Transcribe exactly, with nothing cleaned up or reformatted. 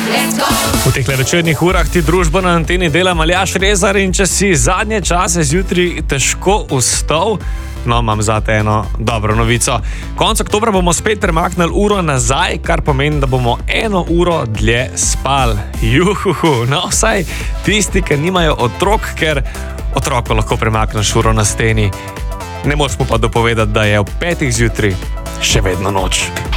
V teh večernih urah ti družbo na anteni dela Aljaž Rezar in če si zadnje čase zjutraj težko vstal, no, imam zate eno dobro novico. Konec oktobra bomo spet premaknili uro nazaj, kar pomeni, da bomo eno uro dlje spali. Juhuhu, no, vsaj tisti, ki nimajo otrok, ker otroko lahko premakneš uro na steni. Ne moreš mu pa dopovedati, da je ob petih zjutraj še vedno noč.